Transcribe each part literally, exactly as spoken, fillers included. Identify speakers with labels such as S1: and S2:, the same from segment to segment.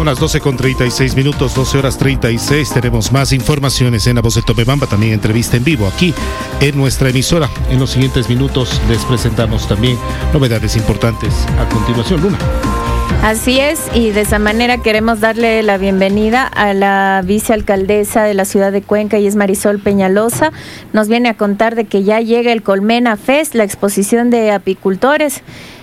S1: Son las doce con treinta y seis minutos, doce horas treinta y seis. Tenemos más informaciones en La Voz de Tomebamba, también entrevista en vivo aquí en nuestra emisora. En los siguientes minutos les presentamos también novedades importantes. A continuación, Luna.
S2: Así es, y de esa manera queremos darle la bienvenida a la vicealcaldesa de la ciudad de Cuenca, y es Marisol Peñalosa. Nos viene a contar de que ya llega el Colmena Fest, la exposición de apicultores,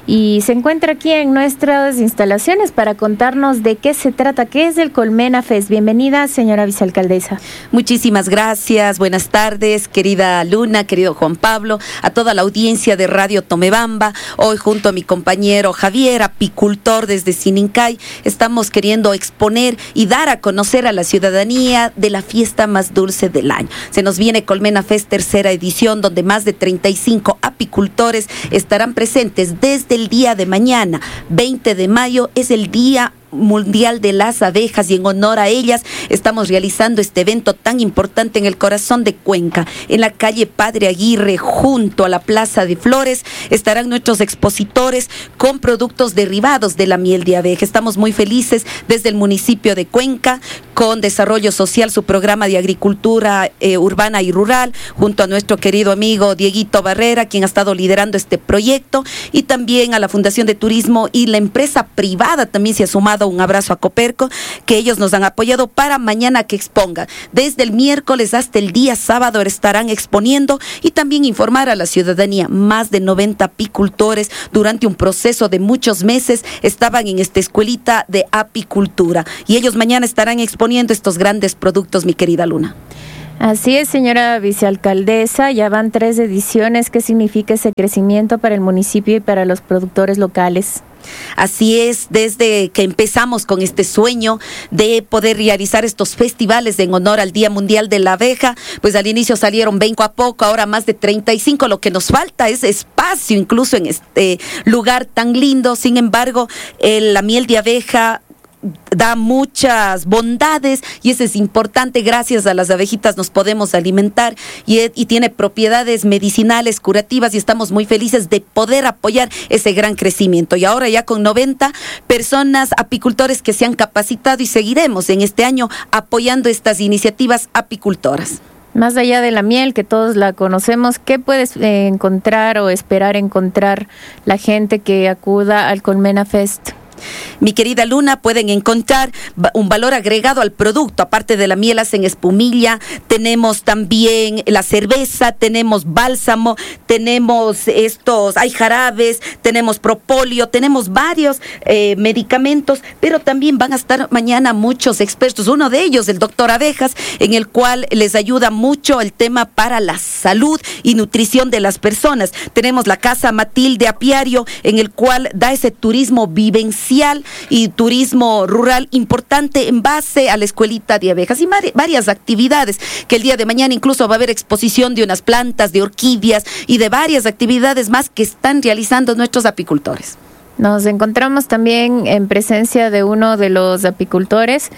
S2: y se encuentra aquí en nuestras instalaciones para contarnos de qué se trata, qué es el Colmena Fest. Bienvenida, señora vicealcaldesa.
S3: Muchísimas gracias, buenas tardes, querida Luna, querido Juan Pablo, a toda la audiencia de Radio Tomebamba. Hoy junto a mi compañero Javier, apicultor desde Sinincay, estamos queriendo exponer y dar a conocer a la ciudadanía de la fiesta más dulce del año. Se nos viene Colmena Fest tercera edición, donde más de treinta y cinco apicultores estarán presentes desde el día de mañana. veinte de mayo es el Día Mundial de las Abejas, y en honor a ellas estamos realizando este evento tan importante en el corazón de Cuenca, en la calle Padre Aguirre, junto a la Plaza de Flores. Estarán nuestros expositores con productos derivados de la miel de abeja. Estamos muy felices desde el municipio de Cuenca, con Desarrollo Social, su programa de agricultura eh, urbana y rural, junto a nuestro querido amigo Dieguito Barrera, quien ha estado liderando este proyecto, y también a la Fundación de Turismo y la empresa privada también se ha sumado. Un abrazo a Coperco, que ellos nos han apoyado para mañana que expongan. Desde el miércoles hasta el día sábado estarán exponiendo, y también informar a la ciudadanía. Más de noventa apicultores durante un proceso de muchos meses estaban en esta escuelita de apicultura, y ellos mañana estarán exponiendo estos grandes productos, mi querida Luna.
S2: Así es, señora vicealcaldesa, ya van tres ediciones. ¿Qué significa ese crecimiento para el municipio y para los productores locales?
S3: Así es, desde que empezamos con este sueño de poder realizar estos festivales en honor al Día Mundial de la Abeja, pues al inicio salieron veinte a poco, ahora más de treinta y cinco. Lo que nos falta es espacio, incluso en este lugar tan lindo. Sin embargo, eh, la miel de abeja da muchas bondades, y eso es importante. Gracias a las abejitas nos podemos alimentar, y, y tiene propiedades medicinales, curativas, y estamos muy felices de poder apoyar ese gran crecimiento. Y ahora ya con noventa personas, apicultores que se han capacitado, y seguiremos en este año apoyando estas iniciativas apicultoras.
S2: Más allá de la miel, que todos la conocemos, ¿qué puedes eh, encontrar o esperar encontrar la gente que acuda al Colmena Fest?
S3: Mi querida Luna, pueden encontrar un valor agregado al producto. Aparte de la miel, hacen espumilla, tenemos también la cerveza, tenemos bálsamo, tenemos estos, hay jarabes, tenemos propóleo, tenemos varios eh, medicamentos, pero también van a estar mañana muchos expertos. Uno de ellos, el doctor Abejas, en el cual les ayuda mucho el tema para la salud y nutrición de las personas. Tenemos la Casa Matilde Apiario, en el cual da ese turismo vivencial y turismo rural importante en base a la escuelita de abejas, y varias actividades, que el día de mañana incluso va a haber exposición de unas plantas, de orquídeas y de varias actividades más que están realizando nuestros apicultores.
S2: Nos encontramos también en presencia de uno de los apicultores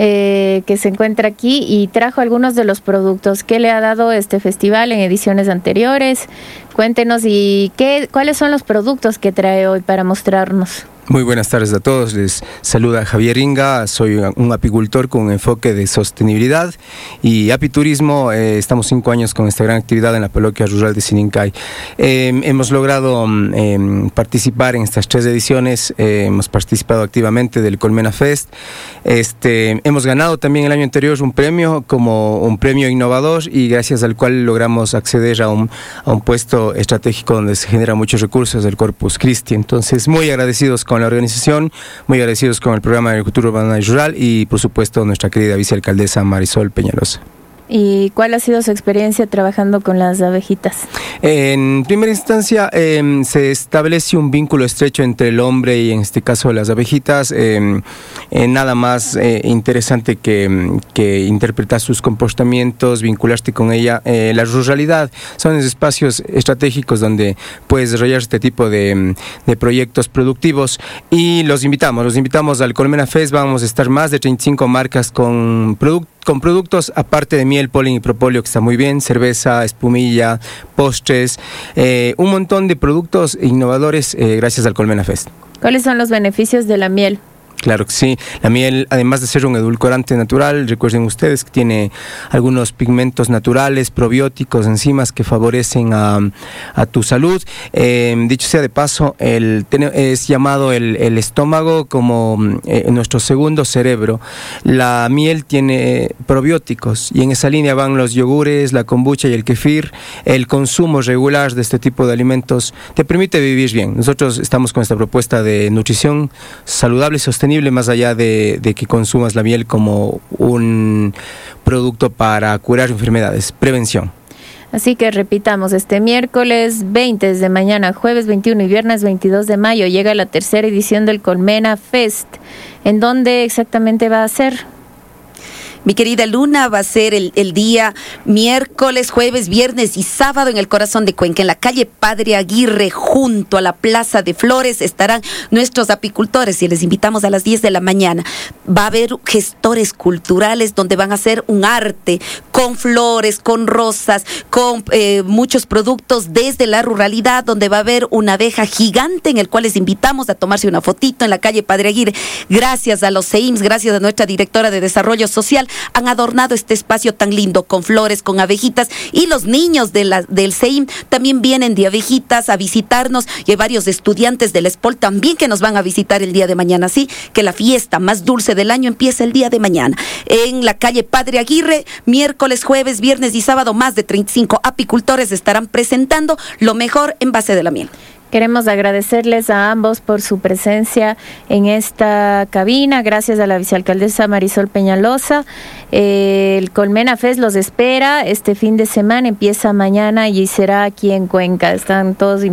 S2: eh, que se encuentra aquí y trajo algunos de los productos que le ha dado este festival en ediciones anteriores. Cuéntenos y qué, cuáles son los productos que trae hoy para mostrarnos.
S4: Muy buenas tardes a todos, les saluda Javier Inga, soy un apicultor con un enfoque de sostenibilidad y apiturismo. Eh, estamos cinco años con esta gran actividad en la parroquia rural de Sinincay. Eh, hemos logrado eh, participar en estas tres ediciones, eh, hemos participado activamente del Colmena Fest. Este, hemos ganado también el año anterior un premio como un premio innovador, y gracias al cual logramos acceder a un, a un puesto estratégico donde se generan muchos recursos del Corpus Christi. Entonces, muy agradecidos con la organización, muy agradecidos con el programa de agricultura urbana y rural, y por supuesto nuestra querida vicealcaldesa Marisol Peñalosa.
S2: ¿Y cuál ha sido su experiencia trabajando con las abejitas?
S4: En primera instancia, eh, se establece un vínculo estrecho entre el hombre y, en este caso, las abejitas. Eh, eh, nada más eh, interesante que, que interpretar sus comportamientos, vincularte con ella. Eh, la ruralidad son espacios estratégicos donde puedes desarrollar este tipo de, de proyectos productivos, y los invitamos, los invitamos al Colmena Fest. Vamos a estar más de treinta y cinco marcas con productos con productos, aparte de miel, polen y propóleo, que está muy bien, cerveza, espumilla, postres, eh, un montón de productos innovadores eh, gracias al Colmena Fest.
S2: ¿Cuáles son los beneficios de la miel?
S4: Claro que sí. La miel, además de ser un edulcorante natural, recuerden ustedes que tiene algunos pigmentos naturales, probióticos, enzimas que favorecen a, a tu salud. Eh, dicho sea de paso, el, es llamado el, el estómago como eh, nuestro segundo cerebro. La miel tiene probióticos y en esa línea van los yogures, la kombucha y el kefir. El consumo regular de este tipo de alimentos te permite vivir bien. Nosotros estamos con esta propuesta de nutrición saludable y sostenible, más allá de, de que consumas la miel como un producto para curar enfermedades, prevención.
S2: Así que repitamos, este miércoles veinte, desde mañana, jueves veintiuno y viernes veintidós de mayo, llega la tercera edición del Colmena Fest. ¿En dónde exactamente va a ser?
S3: Mi querida Luna, va a ser el, el día miércoles, jueves, viernes y sábado en el corazón de Cuenca, en la calle Padre Aguirre, junto a la Plaza de Flores, estarán nuestros apicultores y les invitamos a las diez de la mañana. Va a haber gestores culturales donde van a hacer un arte con flores, con rosas, con eh, muchos productos desde la ruralidad, donde va a haber una abeja gigante en el cual les invitamos a tomarse una fotito en la calle Padre Aguirre. Gracias a los C E I M S, gracias a nuestra directora de Desarrollo Social, han adornado este espacio tan lindo con flores, con abejitas, y los niños de la, del C E I M también vienen de abejitas a visitarnos, y hay varios estudiantes del ESPOL también que nos van a visitar el día de mañana, así que la fiesta más dulce del año empieza el día de mañana en la calle Padre Aguirre. Miércoles, jueves, viernes y sábado más de treinta y cinco apicultores estarán presentando lo mejor en base de la miel.
S2: Queremos agradecerles a ambos por su presencia en esta cabina. Gracias a la vicealcaldesa Marisol Peñalosa. Eh, el Colmena Fest los espera este fin de semana, empieza mañana y será aquí en Cuenca. Están todos